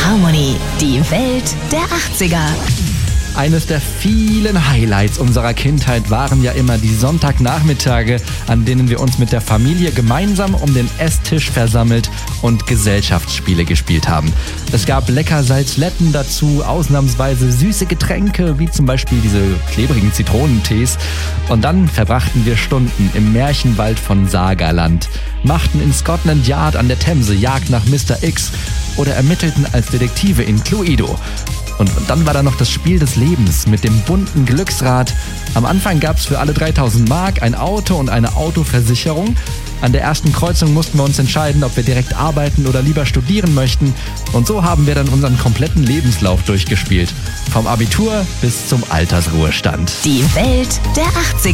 Harmony, die Welt der 80er. Eines der vielen Highlights unserer Kindheit waren ja immer die Sonntagnachmittage, an denen wir uns mit der Familie gemeinsam um den Esstisch versammelt und Gesellschaftsspiele gespielt haben. Es gab lecker Salzletten dazu, ausnahmsweise süße Getränke, wie zum Beispiel diese klebrigen Zitronentees. Und dann verbrachten wir Stunden im Märchenwald von Sagaland, machten in Scotland Yard an der Themse Jagd nach Mr. X oder ermittelten als Detektive in Cluedo. Und dann war da noch das Spiel des Lebens mit dem bunten Glücksrad. Am Anfang gab es für alle 3000 Mark ein Auto und eine Autoversicherung. An der ersten Kreuzung mussten wir uns entscheiden, ob wir direkt arbeiten oder lieber studieren möchten. Und so haben wir dann unseren kompletten Lebenslauf durchgespielt. Vom Abitur bis zum Altersruhestand. Die Welt der 80er.